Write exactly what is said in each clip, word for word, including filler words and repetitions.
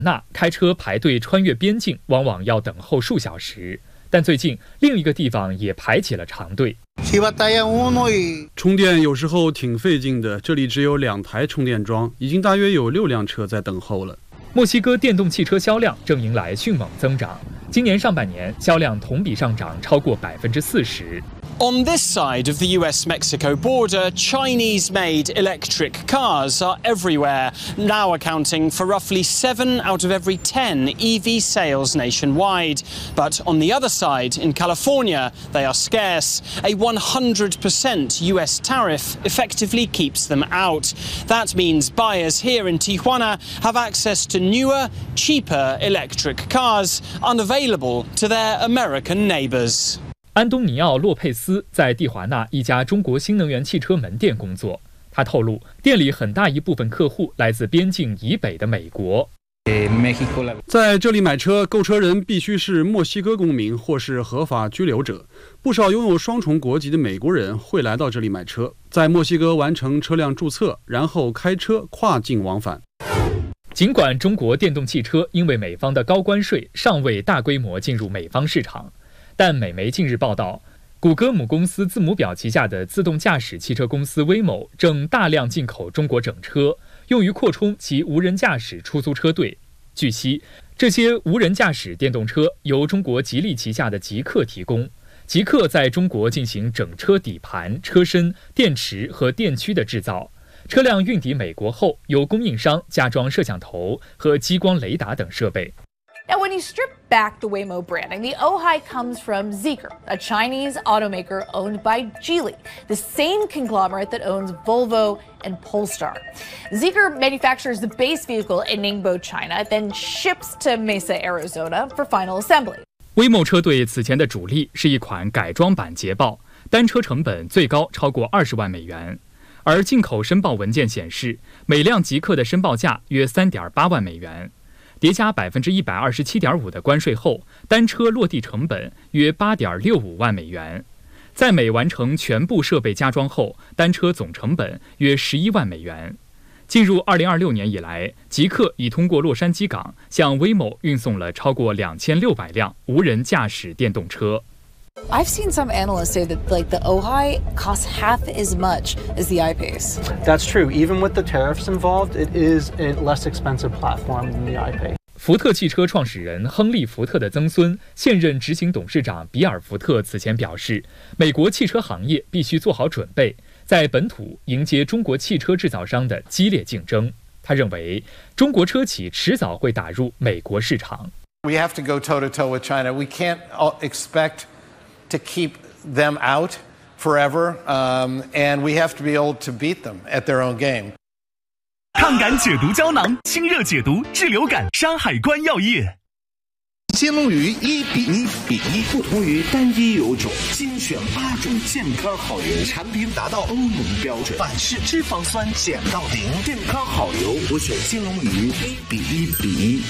那开车排队穿越边境，往往要等候数小时。但最近另一个地方也排起了长队。 充电有时候挺费劲的，这里只有两台充电桩，已经大约有六辆车在等候了。 墨西哥电动汽车销量正迎来迅猛增长，今年上半年销量同比上涨超过百分之四十。 On this side of the U S Mexico border, Chinese-made electric cars are everywhere, now accounting for roughly seven out of every ten E V sales nationwide. But on the other side, in California, they are scarce. A one hundred percent U S tariff effectively keeps them out. That means buyers here in Tijuana have access to newer, cheaper electric cars, unavailable to their American neighbors. 安东尼奥·洛佩斯在蒂华纳一家中国新能源汽车门店工作。他透露，店里很大一部分客户来自边境以北的美国。 在这里买车，购车人必须是墨西哥公民或是合法居留者。不少拥有双重国籍的美国人会来到这里买车，在墨西哥完成车辆注册，然后开车跨境往返。 尽管中国电动汽车因为美方的高关税尚未大规模进入美方市场，但美媒近日报道，谷歌母公司字母表旗下的自动驾驶汽车公司 Waymo 正大量进口中国整车，用于扩充其无人驾驶出租车队。据悉，这些无人驾驶电动车由中国吉利旗下的极客提供，极客在中国进行整车底盘、车身、电池和电驱的制造。车辆运抵美国后，由供应商加装摄像头和激光雷达等设备。 Now, when you strip back the Waymo branding, the Ojai comes from Zeekr, a Chinese automaker owned by Geely, the same conglomerate that owns Volvo and Polestar. Zeekr manufactures the base vehicle in Ningbo, China, then ships to Mesa, Arizona for final assembly. Waymo 车队此前的主力是一款改装版捷豹，单车成本最高超过二十万美元，而进口申报文件显示，每辆极客的申报价约三点八万美元。叠加百分之一百二十七点五的关税后，单车落地成本约八点六五万美元。在美完成全部设备加装后，单车总成本约十一万美元。进入二零二六年以来，极客已通过洛杉矶港向 Waymo 运送了超过两千六百辆无人驾驶电动车。 I've seen some analysts say that like the Ojai costs half as much as the I-Pace. That's true. Even with the tariffs involved, it is a less expensive platform than the I-Pace. 福特汽车创始人亨利·福特的曾孙、现任执行董事长比尔·福特此前表示，美国汽车行业必须做好准备，在本土迎接中国汽车制造商的激烈竞争。他认为，中国车企迟早会打入美国市场。 We have to go toe-to-toe with China. We can't expect to keep them out forever, um, and we have to be able to beat them at their own game. 抗感解毒胶囊，清热解毒，治流感。山海关药业。 金龙鱼一比一比一，不同于单一油种，精选八种健康好油，产品达到欧盟标准，反式脂肪酸减到零，健康好油，我选金龙鱼一比一比一。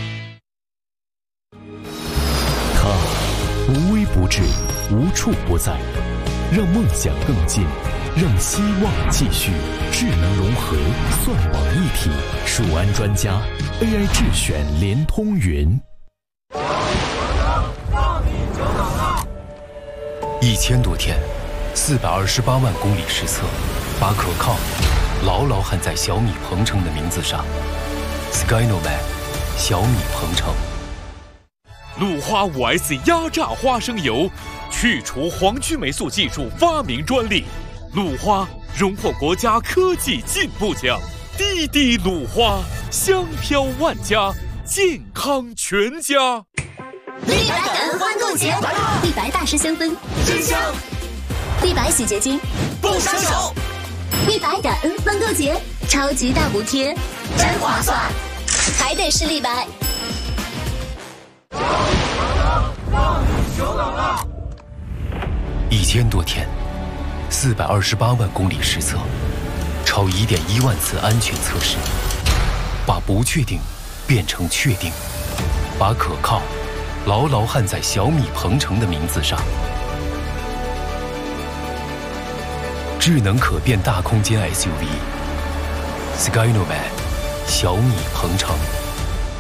它无微不至，无处不在，让梦想更近，让希望继续。智能融合，算网一体，数安专家 A I 智选联通云。 一千多天，四百二十八万公里实测，把可靠牢牢焊在小米鹏程的名字上。Skynovac， 小米鹏程。 鲁花 五 S 压榨花生油，去除黄曲霉素技术发明专利。鲁花荣获国家科技进步奖。滴滴鲁花，香飘万家，健康全家。 立白感恩欢购节，立白大师香氛真香，立白洗洁精不伤手。立白感恩欢购节，超级大补贴，真划算，还得是立白。 一千多天，四百二十八万公里实测，超一点一万次安全测试，把不确定变成确定，把可靠牢牢焊在小米鹏程的名字上。智能可变大空间 S U V Skynovac 小米鹏程。